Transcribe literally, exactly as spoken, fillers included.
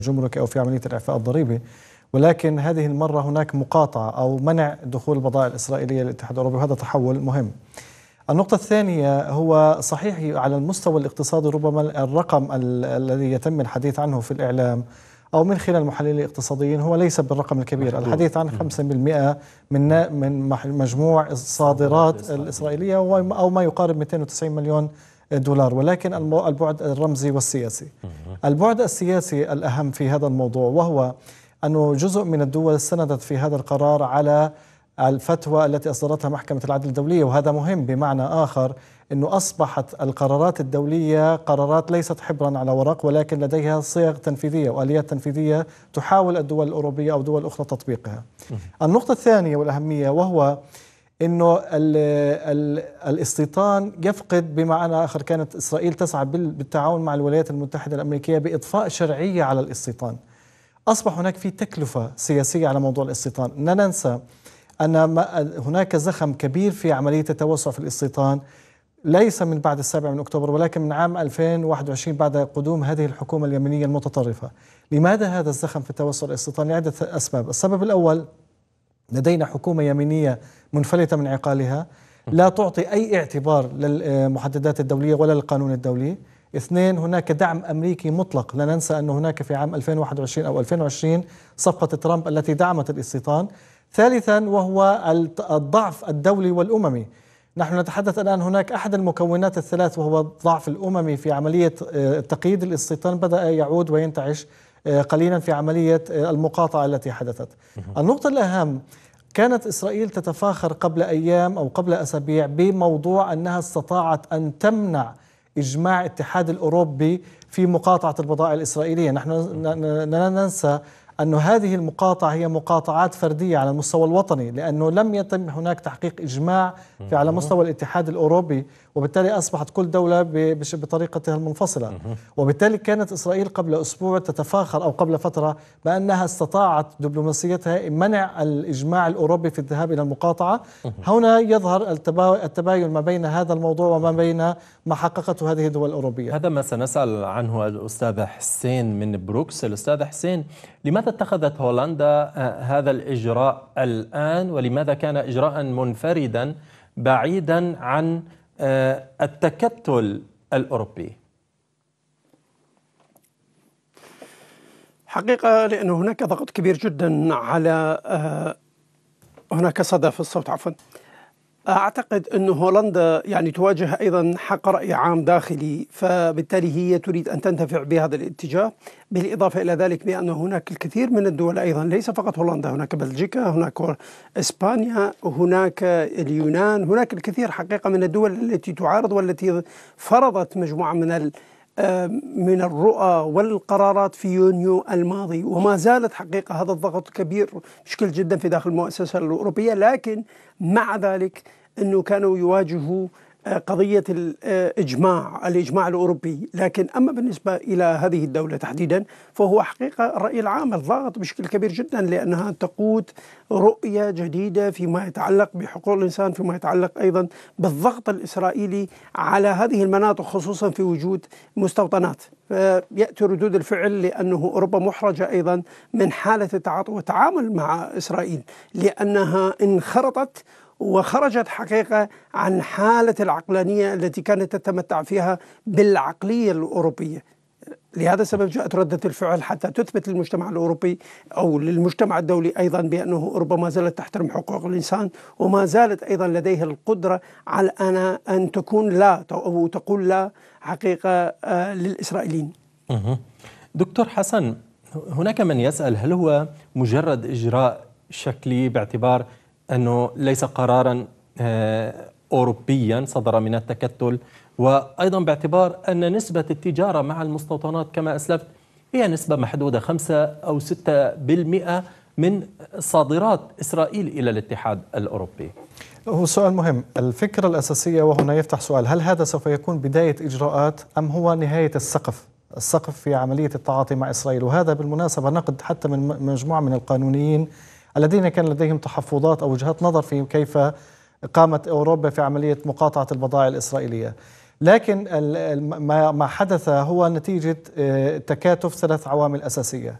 الجمركي أو في عملية الإعفاء الضريبي، ولكن هذه المرة هناك مقاطعة أو منع دخول البضائع الإسرائيلية للاتحاد الأوروبي، وهذا تحول مهم. النقطة الثانية هو صحيح على المستوى الاقتصادي ربما الرقم الذي يتم الحديث عنه في الإعلام أو من خلال المحللين الاقتصاديين هو ليس بالرقم الكبير، الحديث عن خمسة بالمئة من من مجموع الصادرات الإسرائيلية أو ما يقارب مئتين وتسعين مليون دولار، ولكن البعد الرمزي والسياسي. البعد السياسي الأهم في هذا الموضوع وهو أنه جزء من الدول استندت في هذا القرار على الفتوى التي أصدرتها محكمة العدل الدولية، وهذا مهم بمعنى آخر أنه أصبحت القرارات الدولية قرارات ليست حبرا على ورق، ولكن لديها صيغ تنفيذية وآليات تنفيذية تحاول الدول الأوروبية أو دول أخرى تطبيقها. النقطة الثانية والأهمية وهو أنه ال ال الاستيطان يفقد، بمعنى آخر كانت إسرائيل تسعى بالتعاون مع الولايات المتحدة الأمريكية بإضفاء شرعية على الاستيطان. أصبح هناك في تكلفة سياسية على موضوع الاستيطان. لا ننسى أن هناك زخم كبير في عملية التوسع في الاستيطان ليس من بعد السابع من أكتوبر، ولكن من عام ألفين وواحد وعشرين بعد قدوم هذه الحكومة اليمنية المتطرفة. لماذا هذا الزخم في التوسع الاستيطاني؟ لعدة أسباب. السبب الأول، لدينا حكومة يمينية منفلتة من عقالها لا تعطي أي اعتبار للمحددات الدولية ولا للقانون الدولي. اثنين، هناك دعم أمريكي مطلق. لا ننسى أن هناك في عام ألفين وواحد وعشرين أو ألفين وعشرين صفقة ترامب التي دعمت الاستيطان. ثالثا، وهو الضعف الدولي والأممي. نحن نتحدث الآن هناك أحد المكونات الثلاث وهو الضعف الأممي في عملية تقييد الاستيطان بدأ يعود وينتعش قليلا في عملية المقاطعة التي حدثت. النقطة الأهم، كانت إسرائيل تتفاخر قبل أيام أو قبل أسابيع بموضوع أنها استطاعت أن تمنع إجماع الاتحاد الأوروبي في مقاطعة البضائع الإسرائيلية. نحن لا ننسى أن هذه المقاطعة هي مقاطعات فردية على المستوى الوطني، لأنه لم يتم هناك تحقيق إجماع في على مستوى الاتحاد الأوروبي، وبالتالي أصبحت كل دولة بطريقتها المنفصلة. وبالتالي كانت إسرائيل قبل أسبوع تتفاخر أو قبل فترة بأنها استطاعت دبلوماسيتها منع الإجماع الأوروبي في الذهاب إلى المقاطعة. هنا يظهر التباين ما بين هذا الموضوع وما بين ما حققته هذه الدول الأوروبية. هذا ما سنسأل عنه الأستاذ حسين من بروكسل. أستاذ حسين، لماذا اتخذت هولندا هذا الإجراء الآن، ولماذا كان إجراء منفردا بعيدا عن التكتل الأوروبي؟ حقيقة لأن هناك ضغط كبير جدا على هناك صدى في الصوت عفوا أعتقد أن هولندا يعني تواجه أيضا حق رأي عام داخلي، فبالتالي هي تريد أن تنتفع بهذا الاتجاه. بالإضافة إلى ذلك بأن هناك الكثير من الدول أيضا، ليس فقط هولندا، هناك بلجيكا، هناك إسبانيا، هناك اليونان، هناك الكثير حقيقة من الدول التي تعارض والتي فرضت مجموعة من من الرؤى والقرارات في يونيو الماضي، وما زالت حقيقة هذا الضغط كبير مشكل جدا في داخل المؤسسة الأوروبية. لكن مع ذلك أنه كانوا يواجهوا قضية الإجماع الإجماع الأوروبي. لكن أما بالنسبة إلى هذه الدولة تحديدا فهو حقيقة الرأي العام الضاغط بشكل كبير جدا، لأنها تقود رؤية جديدة فيما يتعلق بحقوق الإنسان، فيما يتعلق أيضا بالضغط الإسرائيلي على هذه المناطق خصوصا في وجود مستوطنات. فيأتي ردود الفعل لأنه أوروبا محرجة أيضا من حالة التعاطي والتعامل مع إسرائيل، لأنها انخرطت وخرجت حقيقة عن حالة العقلانية التي كانت تتمتع فيها بالعقلية الأوروبية. لهذا السبب جاءت ردة الفعل حتى تثبت للمجتمع الأوروبي أو للمجتمع الدولي أيضا بأنه أوروبا ما زالت تحترم حقوق الإنسان، وما زالت أيضا لديها القدرة على أن أن تكون لا أو تقول لا حقيقة للإسرائيليين. دكتور حسن، هناك من يسأل هل هو مجرد إجراء شكلي باعتبار أنه ليس قرارا أوروبيا صدر من التكتل، وأيضا باعتبار أن نسبة التجارة مع المستوطنات كما أسلفت هي نسبة محدودة، خمسة أو ستة بالمئة من صادرات إسرائيل إلى الاتحاد الأوروبي؟ هو سؤال مهم. الفكرة الأساسية وهنا يفتح سؤال، هل هذا سوف يكون بداية إجراءات أم هو نهاية السقف السقف في عملية التعاطي مع إسرائيل؟ وهذا بالمناسبة نقد حتى من مجموعة من القانونيين الذين كان لديهم تحفظات أو وجهات نظر في كيف قامت أوروبا في عملية مقاطعة البضائع الإسرائيلية. لكن ما حدث هو نتيجة تكاتف ثلاث عوامل أساسية.